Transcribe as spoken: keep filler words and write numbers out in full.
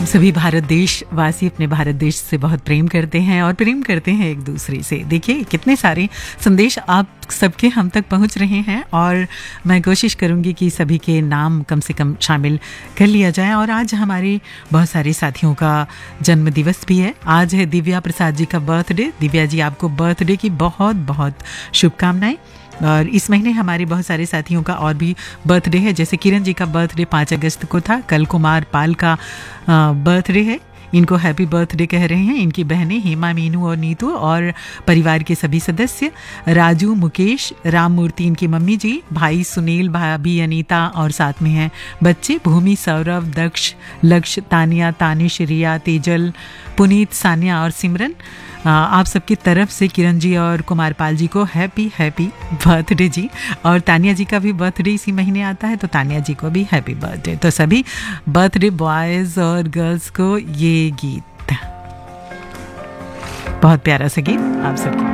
हम सभी भारत देशवासी अपने भारत देश से बहुत प्रेम करते हैं और प्रेम करते हैं एक दूसरे से। देखिए कितने सारे संदेश आप सबके हम तक पहुंच रहे हैं और मैं कोशिश करूंगी कि सभी के नाम कम से कम शामिल कर लिया जाए। और आज हमारे बहुत सारे साथियों का जन्म दिवस भी है। आज है दिव्या प्रसाद जी का बर्थडे। दिव्या जी, आपको बर्थडे की बहुत बहुत शुभकामनाएं। और इस महीने हमारे बहुत सारे साथियों का और भी बर्थडे है, जैसे किरण जी का बर्थडे पाँच अगस्त को था। कल कुमार पाल का बर्थडे है, इनको हैप्पी बर्थडे कह रहे हैं। इनकी बहनें हेमा, मीनू और नीतू और परिवार के सभी सदस्य, राजू, मुकेश, राममूर्ति इनकी मम्मी जी, भाई सुनील, भाभी अनीता और साथ में हैं बच्चे भूमि, सौरभ, दक्ष, लक्ष्य, तानिया, तानिश, रिया, तेजल, पुनीत, सानिया और सिमरन। आप सबकी तरफ से किरण जी और कुमार पाल जी को हैप्पी हैप्पी बर्थडे जी। और तानिया जी का भी बर्थडे इसी महीने आता है, तो तानिया जी को भी हैप्पी बर्थडे। तो सभी बर्थडे बॉयज़ और गर्ल्स को ये गीत, बहुत प्यारा सा गीत आप सबको।